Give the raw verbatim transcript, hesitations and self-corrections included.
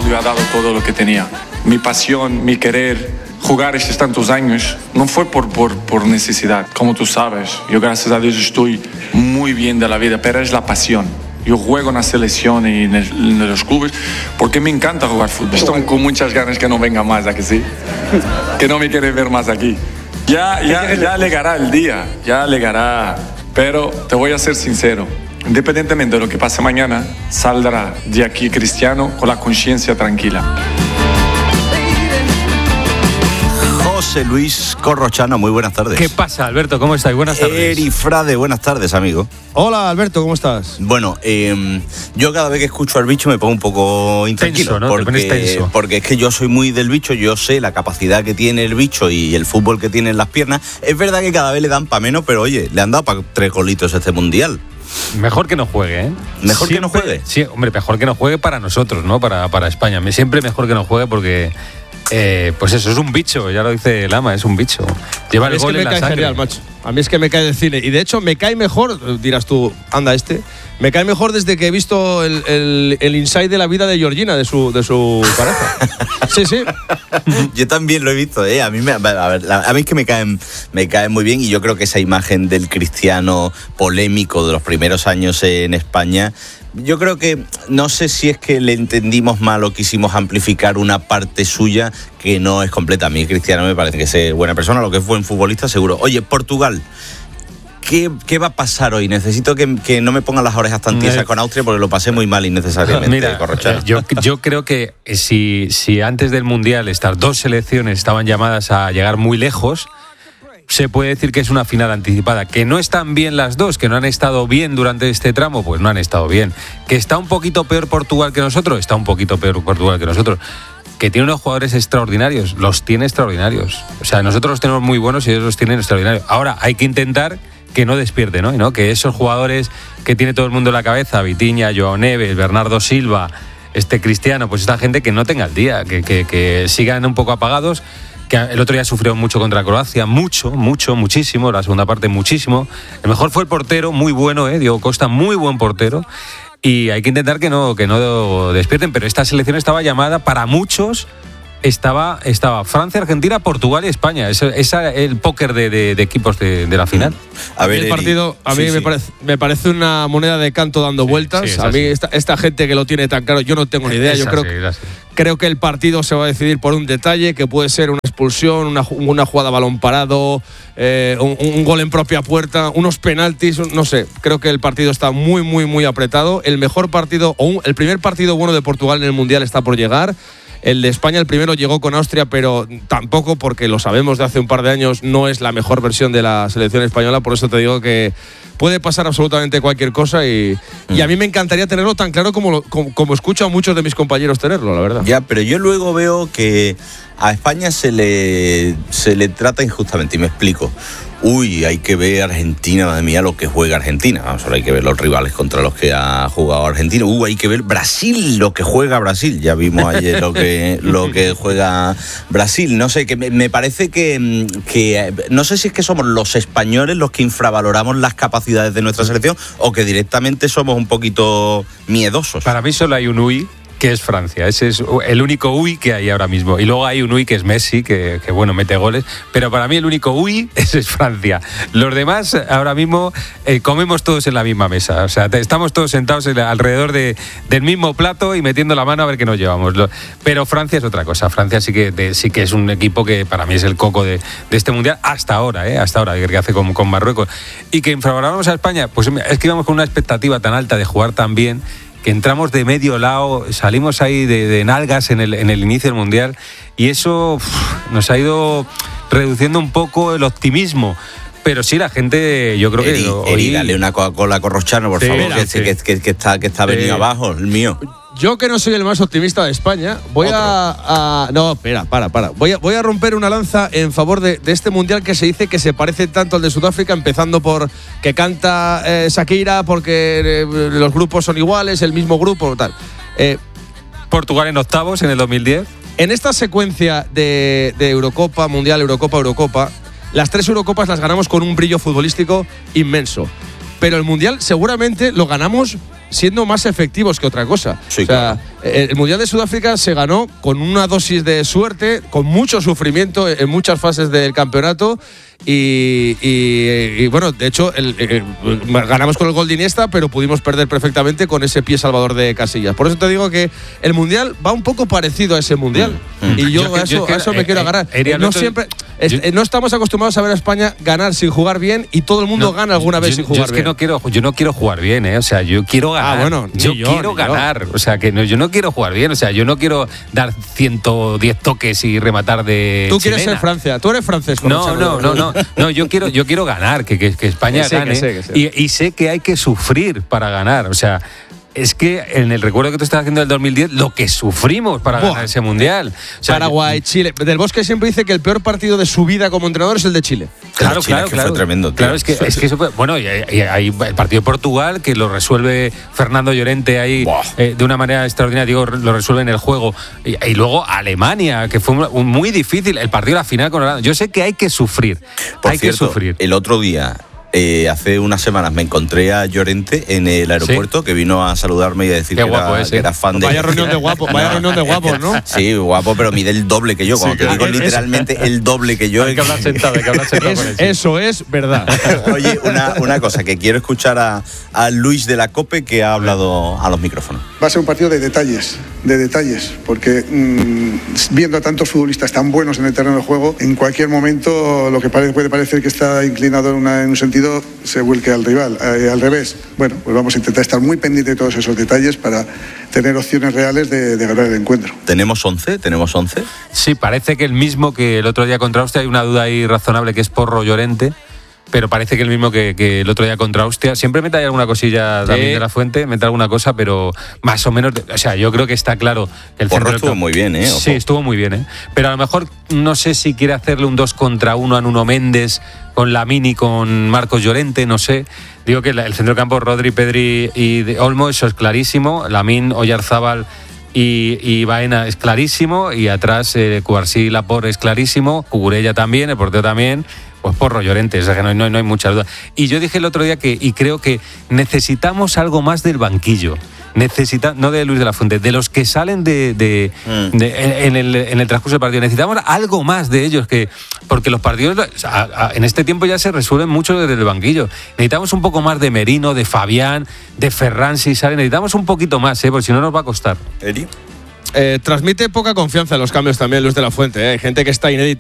cuando yo he dado todo lo que tenía. Mi pasión, mi querer jugar estos tantos años no fue por, por, por necesidad. Como tú sabes, yo gracias a Dios estoy muy bien de la vida, pero es la pasión. Yo juego en la selección y en, el, en los clubes porque me encanta jugar fútbol. Estoy con muchas ganas que no venga más, ¿a que sí? Que no me quiere ver más aquí. Ya, ya, ya llegará el día, ya llegará. Pero te voy a ser sincero, independientemente de lo que pase mañana, saldrá de aquí Cristiano con la conciencia tranquila. José Luis Corrochano, muy buenas tardes. ¿Qué pasa, Alberto? ¿Cómo estás? Buenas tardes. Eri Frade, buenas tardes, amigo. Hola, Alberto, ¿cómo estás? Bueno, eh, yo cada vez que escucho al bicho me pongo un poco intranquilo. Tenso, ¿no? Porque, Te pones tenso. Porque es que yo soy muy del bicho, yo sé la capacidad que tiene el bicho y el fútbol que tiene en las piernas. Es verdad que cada vez le dan pa' menos, pero oye, le han dado para tres golitos este mundial. Mejor que no juegue, ¿eh? ¿Mejor siempre, que no juegue? Sí, hombre, mejor que no juegue para nosotros, ¿no? Para, para España. Siempre mejor que no juegue porque... Eh, pues eso, es un bicho, ya lo dice Lama, es un bicho. Lleva el gol en la sangre. A mí es que me cae genial, macho. A mí es que me cae del cine. Y de hecho, me cae mejor, dirás tú, anda este, me cae mejor desde que he visto el, el, el inside de la vida de Georgina, de su, de su pareja. Sí, sí. Yo también lo he visto, ¿eh? A mí, me, a, ver, a mí es que me caen, me caen muy bien y yo creo que esa imagen del cristiano polémico de los primeros años en España... Yo creo que, no sé si es que le entendimos mal o quisimos amplificar una parte suya que no es completa. A mí Cristiano me parece que es buena persona, lo que es buen futbolista seguro. Oye, Portugal, ¿qué, qué va a pasar hoy? Necesito que, que no me pongan las orejas tan tiesas con Austria porque lo pasé muy mal innecesariamente. Mira, Corrochano. yo, yo creo que si, si antes del Mundial estas dos selecciones estaban llamadas a llegar muy lejos, se puede decir que es una final anticipada. Que no están bien las dos, que no han estado bien durante este tramo, pues no han estado bien. Que está un poquito peor Portugal que nosotros, está un poquito peor Portugal que nosotros. Que tiene unos jugadores extraordinarios, los tiene extraordinarios. O sea, nosotros los tenemos muy buenos y ellos los tienen extraordinarios. Ahora, hay que intentar que no despierte, ¿no? ¿no? Que esos jugadores que tiene todo el mundo en la cabeza, Vitinha, Joao Neves, Bernardo Silva, este Cristiano, pues esta gente que no tenga el día, que, que, que sigan un poco apagados. Que el otro día sufrió mucho contra Croacia, mucho, mucho, muchísimo, la segunda parte muchísimo. El mejor fue el portero, muy bueno, ¿eh? Diego Costa, muy buen portero. Y hay que intentar que no, que no despierten, pero esta selección estaba llamada, para muchos, estaba, estaba Francia, Argentina, Portugal y España. Ese es el póker de, de, de equipos de, de la final. A ver, el partido, a mí sí, me, sí. Parece, me parece una moneda de canto dando sí, vueltas. Sí, a mí esta, esta gente que lo tiene tan claro, yo no tengo ni idea. Es yo así, creo, creo que el partido se va a decidir por un detalle, que puede ser una expulsión, una, una jugada a balón parado, eh, un, un gol en propia puerta, unos penaltis, no sé. Creo que el partido está muy, muy, muy apretado. El mejor partido, o un, el primer partido bueno de Portugal en el Mundial está por llegar. El de España, el primero llegó con Austria, pero tampoco, porque lo sabemos de hace un par de años, no es la mejor versión de la selección española. Por eso te digo que puede pasar absolutamente cualquier cosa y, mm. y a mí me encantaría tenerlo tan claro como, lo, como, como escucho a muchos de mis compañeros tenerlo, la verdad. Ya, pero yo luego veo que a España se le, se le trata injustamente, y me explico. Uy, hay que ver Argentina, madre mía, lo que juega Argentina. Vamos, ahora hay que ver los rivales contra los que ha jugado Argentina. Uy, hay que ver Brasil, lo que juega Brasil. Ya vimos ayer lo que, lo que juega Brasil. No sé, que me, me parece que, que... No sé si es que somos los españoles los que infravaloramos las capacidades de nuestra selección o que directamente somos un poquito miedosos. Para mí solo hay un uy, que es Francia. Ese es el único uy que hay ahora mismo. Y luego hay un uy que es Messi, que, que bueno, mete goles. Pero para mí el único uy ese es Francia. Los demás, ahora mismo, eh, comemos todos en la misma mesa. O sea, estamos todos sentados alrededor de, del mismo plato y metiendo la mano a ver qué nos llevamos. Pero Francia es otra cosa. Francia sí que, de, sí que es un equipo que para mí es el coco de, de este Mundial hasta ahora, ¿eh? Hasta ahora, que hace con, con Marruecos. Y que infravaloramos a España, pues es que íbamos con una expectativa tan alta de jugar tan bien, que entramos de medio lado, salimos ahí de, de nalgas en el, en el inicio del Mundial y eso uf, nos ha ido reduciendo un poco el optimismo. Pero sí, la gente, yo creo que... Eri, hoy... Eri, dale una Coca-Cola a Corrochano, por sí, favor, mira, que, sí. que, que, que está, que está sí. venido abajo, el mío. Yo, que no soy el más optimista de España, voy a, a... No, espera, para, para. Voy a, voy a romper una lanza en favor de, de este Mundial que se dice que se parece tanto al de Sudáfrica, empezando por que canta eh, Shakira, porque eh, los grupos son iguales, el mismo grupo, tal. Eh, Portugal en octavos en el dos mil diez. En esta secuencia de, de Eurocopa, Mundial, Eurocopa, Eurocopa, las tres Eurocopas las ganamos con un brillo futbolístico inmenso. Pero el Mundial seguramente lo ganamos siendo más efectivos que otra cosa. Sí, o sea, claro. el Mundial de Sudáfrica se ganó con una dosis de suerte, con mucho sufrimiento en muchas fases del campeonato. Y, y, y bueno, de hecho, el, el, el, ganamos con el gol de Iniesta, pero pudimos perder perfectamente con ese pie salvador de Casillas. Por eso te digo que el Mundial va un poco parecido a ese Mundial. Mm. Y yo, yo, a, eso, yo, yo, a eso me eh, quiero agarrar. Eh, eh, no, siempre, es, yo, no estamos acostumbrados a ver a España ganar sin jugar bien, y todo el mundo no, gana alguna vez yo, sin jugar yo es bien. Que no quiero, yo no quiero jugar bien, ¿eh? O sea, yo quiero ganar. Ah, bueno, yo, yo quiero ganar. Yo. O sea, que no, yo no quiero jugar bien. O sea, yo no quiero dar ciento diez toques y rematar de. Tú quieres chilena. ser Francia. Tú eres francés. No, no, no, no, no. Yo quiero, yo quiero ganar, que, que, que España que sé, gane. Que sé, que sé. Y, y sé que hay que sufrir para ganar. O sea, es que en el recuerdo que tú estás haciendo del dos mil diez, lo que sufrimos para Buah. ganar ese mundial. O sea, Paraguay, Chile. Del Bosque siempre dice que el peor partido de su vida como entrenador es el de Chile. Claro, Chile, claro, que claro. Fue tremendo, tío. Claro, es que, es que eso fue, bueno, y hay el partido de Portugal que lo resuelve Fernando Llorente ahí eh, de una manera extraordinaria, digo, lo resuelve en el juego. Y, y luego Alemania, que fue un, un muy difícil, el partido de la final con Holanda. Yo sé que hay que sufrir. Por hay cierto, que sufrir. El otro día. Eh, hace unas semanas me encontré a Llorente en el aeropuerto, ¿sí? Que vino a saludarme y a decir que era, es, que era fan de. Vaya reunión de guapos, vaya reunión de guapos, ¿no? Sí, guapo, pero mide el doble que yo. Cuando sí, te digo literalmente es, el doble que yo. Hay que hablar sentado, hay que hablar sentado. Es, eso es verdad. Oye, una, una cosa, que quiero escuchar a, a Luis de la COPE, que ha hablado a los micrófonos. Va a ser un partido de detalles, de detalles, porque mmm, viendo a tantos futbolistas tan buenos en el terreno de juego, en cualquier momento lo que pare, puede parecer que está inclinado en, una, en un sentido se vuelve al rival, eh, al revés. Bueno, pues vamos a intentar estar muy pendientes de todos esos detalles para tener opciones reales de, de ganar el encuentro. ¿Tenemos once? ¿Tenemos once? Sí, parece que el mismo que el otro día contra Austria. Hay una duda ahí razonable, que es Porro Llorente, pero parece que el mismo que, que el otro día contra Austria. Siempre mete ahí alguna cosilla sí. David de la Fuente, mete alguna cosa, pero más o menos, o sea, yo creo que está claro que el Porro estuvo muy bien, ¿eh? Ojo. Sí, estuvo muy bien, ¿eh? Pero a lo mejor no sé si quiere hacerle un dos contra uno a Nuno Méndez con Lamine y con Marcos Llorente, no sé. Digo que el centro del campo, Rodri, Pedri y de Olmo, eso es clarísimo. Lamine, Oyarzábal y, y Baena es clarísimo. Y atrás, eh, Cubarsí y Laporte es clarísimo. Cucurella también, el portero también. Pues Porro Llorente, o sea que no, no, no hay mucha duda. Y yo dije el otro día que, y creo que necesitamos algo más del banquillo. Necesita, no de Luis de la Fuente, de los que salen de, de, mm. de en, en, el, en el transcurso del partido. Necesitamos algo más de ellos, que porque los partidos a, a, en este tiempo ya se resuelven mucho desde el banquillo. Necesitamos un poco más de Merino, de Fabián, de Ferran si sale. Necesitamos un poquito más, ¿eh? Porque si no nos va a costar. ¿Eri? Eh, transmite poca confianza en los cambios también Luis de la Fuente, ¿eh? Hay gente que está inédita